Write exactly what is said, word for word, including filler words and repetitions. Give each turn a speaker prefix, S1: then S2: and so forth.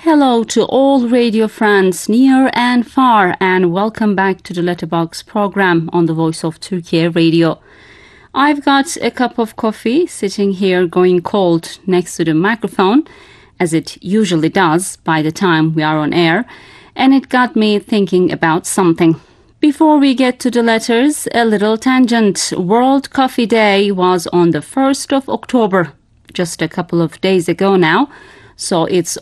S1: Hello to all radio friends near and far, and welcome back to the Letterbox program on the Voice of Turkey Radio. I've got a cup of coffee sitting here going cold next to the microphone, as it usually does by the time we are on air, and it got me thinking about something. Before we get to the letters, a little tangent. World Coffee Day was on the first of October, just a couple of days ago now. So it's